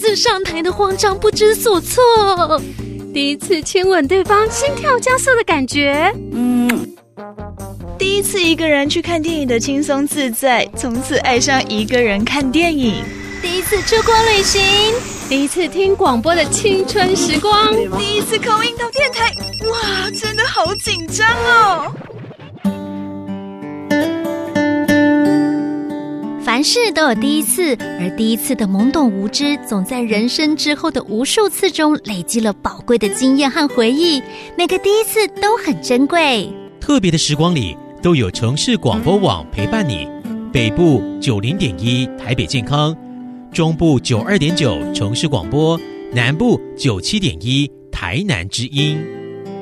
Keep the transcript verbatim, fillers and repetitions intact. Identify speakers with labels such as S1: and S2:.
S1: 次上台的慌张不知所措，
S2: 第一次亲吻对方心跳加速的感觉，
S3: 嗯，第一次一个人去看电影的轻松自在，从此爱上一个人看电影。
S1: 第一次出国旅行，
S2: 第一次听广播的青春时光，
S3: 第一次call in到电台，哇，真的好紧张哦！
S1: 凡事都有第一次，而第一次的懵懂无知，总在人生之后的无数次中累积了宝贵的经验和回忆。每个第一次都很珍贵。
S4: 特别的时光里，都有城市广播网陪伴你。北部九零点一台北健康，中部九二点九城市广播，南部九七点一台南之音。